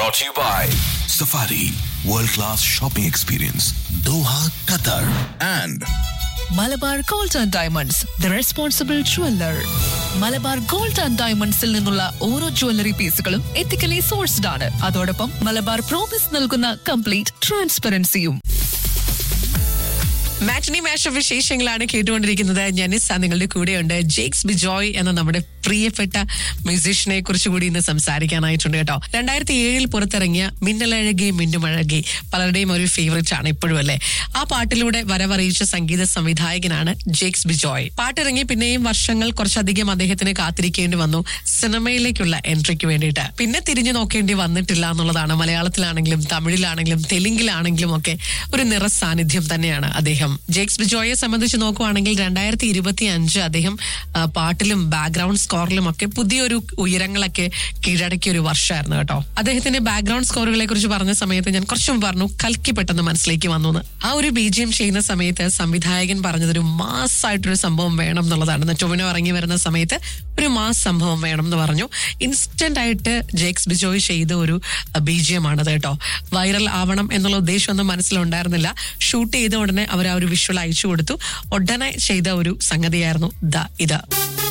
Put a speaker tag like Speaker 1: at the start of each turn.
Speaker 1: Brought to you by Safari World Class Shopping Experience, Doha, Qatar, and
Speaker 2: Malabar gold and diamonds the responsible jeweller. Malabar gold and ഡയമണ്ട്സിൽ നിന്നുള്ള ഓരോ jewellery പീസുകളും ethically sourced ആണ്. അതോടൊപ്പം Malabar promise നൽകുന്ന complete ട്രാൻസ്പെറൻസിയും. മാറ്റിനി മാഷ് വിശേഷങ്ങളാണ് കേട്ടുകൊണ്ടിരിക്കുന്നത്. ജനിസ നിങ്ങളുടെ കൂടെയുണ്ട്. ജേക്സ് ബിജോയ് എന്ന നമ്മുടെ പ്രിയപ്പെട്ട മ്യൂസീഷ്യനെ കുറിച്ച് കൂടി ഇന്ന് സംസാരിക്കാനായിട്ടുണ്ട് കേട്ടോ. 2007 പുറത്തിറങ്ങിയ മിന്നലഴകി മിന്നുമഴകി പലരുടെയും ഒരു ഫേവറേറ്റ് ആണ് ഇപ്പോഴും അല്ലേ. ആ പാട്ടിലൂടെ വരവറിയിച്ച സംഗീത സംവിധായകനാണ് ജേക്സ് ബിജോയ്. പാട്ടിറങ്ങി പിന്നെയും വർഷങ്ങൾ കുറച്ചധികം അദ്ദേഹത്തിന് കാത്തിരിക്കേണ്ടി വന്നു സിനിമയിലേക്കുള്ള എൻട്രിക്ക് വേണ്ടിയിട്ട്. പിന്നെ തിരിഞ്ഞു നോക്കേണ്ടി വന്നിട്ടില്ല എന്നുള്ളതാണ്. മലയാളത്തിലാണെങ്കിലും തമിഴിലാണെങ്കിലും തെലുങ്കിലാണെങ്കിലും ഒക്കെ ഒരു നിറസാന്നിധ്യം തന്നെയാണ് അദ്ദേഹം. ജേക്സ് ബിജോയെ സംബന്ധിച്ച് നോക്കുവാണെങ്കിൽ 2025 അദ്ദേഹം പാട്ടിലും ബാക്ക്ഗ്രൗണ്ട് സ്കോറിലും ഒക്കെ പുതിയൊരു ഉയരങ്ങളൊക്കെ കീഴടക്കിയ ഒരു വർഷമായിരുന്നു കേട്ടോ. അദ്ദേഹത്തിന്റെ ബാക്ക്ഗ്രൗണ്ട് സ്കോറുകളെ കുറിച്ച് പറഞ്ഞ സമയത്ത് ഞാൻ കുറച്ചും പറഞ്ഞു കൽക്കി പെട്ടെന്ന് മനസ്സിലേക്ക് വന്നു. ആ ഒരു BGM ചെയ്യുന്ന സമയത്ത് സംവിധായകൻ പറഞ്ഞതൊരു മാസ് ആയിട്ടൊരു സംഭവം വേണം എന്നുള്ളതാണ്. ടൊവിനോ ഇറങ്ങി വരുന്ന സമയത്ത് ഒരു മാസ് സംഭവം വേണം എന്ന് പറഞ്ഞു. ഇൻസ്റ്റന്റ് ആയിട്ട് ജേക്സ് ബിജോയ് ചെയ്ത ഒരു BGM ആണത് കേട്ടോ. വൈറൽ ആവണം എന്നുള്ള ഉദ്ദേശമൊന്നും മനസ്സിലുണ്ടായിരുന്നില്ല. ഷൂട്ട് ചെയ്ത ഉടനെ അവർ ആ ഒരു വിഷ്വൽ അയച്ചു കൊടുത്തു. ഉടനെ ചെയ്ത ഒരു സംഗതിയായിരുന്നു ഇത്.